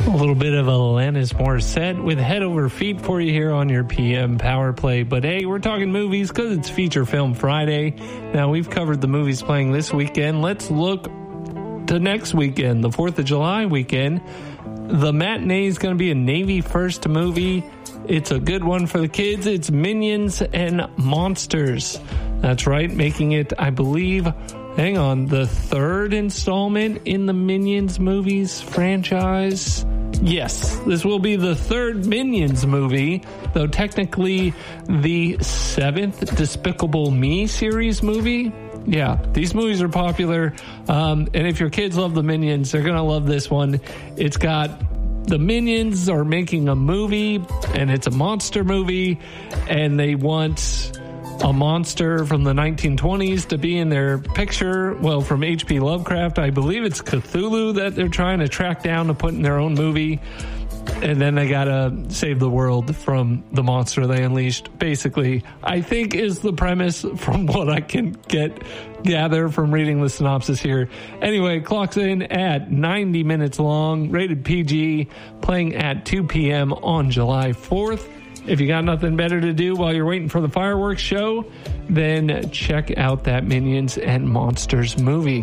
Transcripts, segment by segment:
A little bit of Alanis Morissette with Head Over Feet for you here on your PM Power Play. But hey, we're talking movies because it's Feature Film Friday. Now, we've covered the movies playing this weekend. Let's look to next weekend, the 4th of July weekend. The matinee is going to be a Navy First movie. It's a good one for the kids. It's Minions and Monsters. That's right, making it, I believe, the third installment in the Minions movies franchise. Yes, this will be the third Minions movie, though technically the 7th Despicable Me series movie. Yeah, these movies are popular, and if your kids love the Minions, they're going to love this one. It's got the Minions are making a movie, and it's a monster movie, and they want a monster from the 1920s to be in their picture. Well, from H.P. Lovecraft, I believe it's Cthulhu that they're trying to track down to put in their own movie. And then they gotta save the world from the monster they unleashed, basically, I think is the premise from what I can gather from reading the synopsis here. Anyway, clocks in at 90 minutes long, rated PG, playing at 2 p.m. on July 4th. If you got nothing better to do while you're waiting for the fireworks show, then check out that Minions and Monsters movie.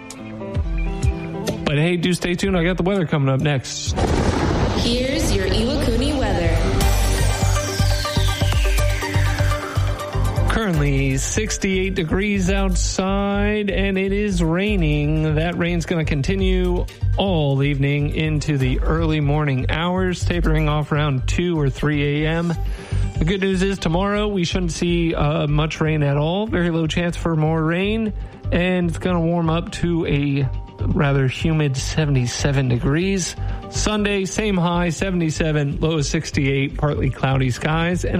But hey, do stay tuned. I got the weather coming up next. Here's your Iwakuni weather. Currently 68 degrees outside, and it is raining. That rain's going to continue all evening into the early morning hours, tapering off around 2 or 3 a.m. The good news is tomorrow we shouldn't see much rain at all. Very low chance for more rain, and it's going to warm up to a rather humid 77 degrees. Sunday, same high, 77, low of 68, partly cloudy skies. And